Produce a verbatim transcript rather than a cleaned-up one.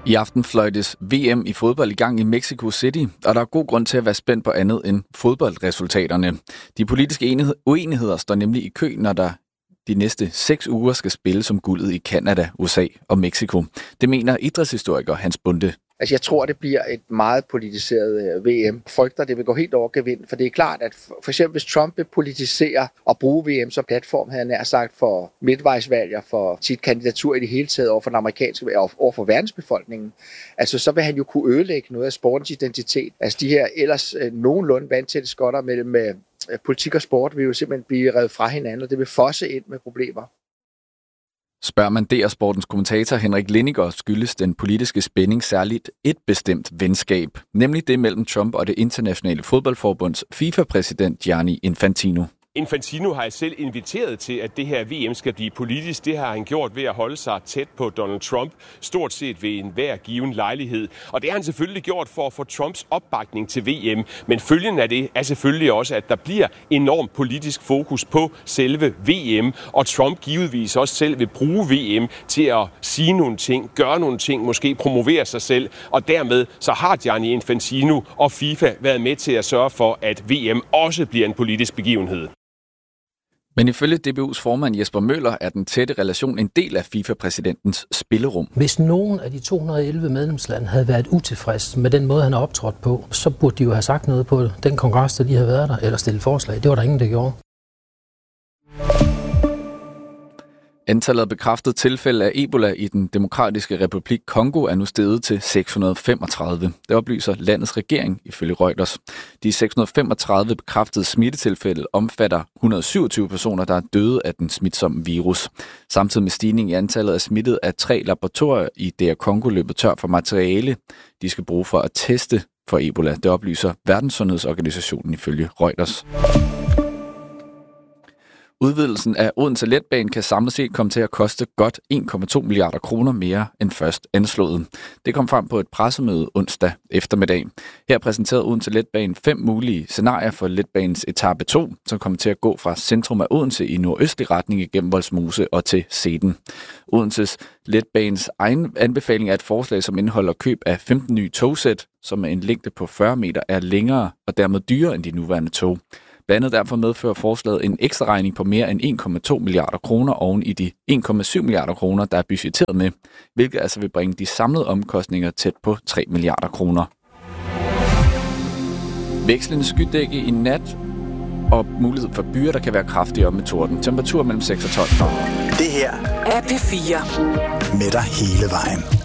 I aften fløjtes V M i fodbold i gang i Mexico City, og der er god grund til at være spændt på andet end fodboldresultaterne. De politiske uenigheder står nemlig i kø, når der de næste seks uger skal spille som guldet i Canada, U S A og Mexico. Det mener idrætshistoriker Hans Bunde. Altså, jeg tror, det bliver et meget politiseret V M. Frygter, det vil gå helt over gevind, for det er klart, at for eksempel hvis Trump vil politisere og bruge V M som platform, havde han nær sagt, for midtvejsvalg og for sit kandidatur i det hele taget over for den amerikanske og over for verdensbefolkningen, altså så vil han jo kunne ødelægge noget af sportens identitet. Altså de her ellers øh, nogenlunde vandtætte skotter mellem øh, politik og sport vil jo simpelthen blive revet fra hinanden, og det vil fosse ind med problemer. Spørger man D R-sportens kommentator Henrik Lindigaard, skyldes den politiske spænding særligt et bestemt venskab, nemlig det mellem Trump og det internationale fodboldforbunds FIFA-præsident Gianni Infantino. Infantino har selv inviteret til, at det her V M skal blive politisk. Det har han gjort ved at holde sig tæt på Donald Trump, stort set ved enhver given lejlighed. Og det har han selvfølgelig gjort for at få Trumps opbakning til V M. Men følgen af det er selvfølgelig også, at der bliver enorm politisk fokus på selve V M. Og Trump givetvis også selv vil bruge V M til at sige nogle ting, gøre nogle ting, måske promovere sig selv. Og dermed så har Gianni Infantino og FIFA været med til at sørge for, at V M også bliver en politisk begivenhed. Men ifølge D B U's formand Jesper Møller er den tætte relation en del af FIFA-præsidentens spillerum. Hvis nogen af de to hundrede og elleve medlemslande havde været utilfreds med den måde, han har optrådt på, så burde de jo have sagt noget på den kongres, der de havde været der, eller stillet forslag. Det var der ingen, der gjorde. Antallet af bekræftede tilfælde af Ebola i den demokratiske republik Kongo er nu steget til seks hundrede og femogtredive. Det oplyser landets regering ifølge Reuters. De seks hundrede og femogtredive bekræftede smittetilfælde omfatter et hundrede og syvogtyve personer, der er døde af den smitsomme virus. Samtidig med stigning i antallet af smittede er tre laboratorier i D R Kongo løbet tør for materiale, de skal bruge for at teste for Ebola. Det oplyser Verdenssundhedsorganisationen ifølge Reuters. Udvidelsen af Odense Letbane kan samlet set komme til at koste godt en komma to milliarder kroner mere end først anslået. Det kom frem på et pressemøde onsdag eftermiddag. Her præsenterede Odense Letbane fem mulige scenarier for letbanens etape to, som kommer til at gå fra centrum af Odense i nordøstlig retning igennem Vollsmose og til Seden. Odenses Letbanes egen anbefaling er et forslag, som indeholder køb af femten nye togsæt, som med en længde på fyrre meter er længere og dermed dyrere end de nuværende tog. Blandt andet derfor medfører forslaget en ekstra regning på mere end en komma to milliarder kroner oven i de en komma syv milliarder kroner, der er budgetteret med, hvilket altså vil bringe de samlede omkostninger tæt på tre milliarder kroner. Vekslende skydække i nat og mulighed for byer, der kan være kraftigere med torden. Temperatur mellem seks og tolv grader. Det her er P fire. Med dig hele vejen.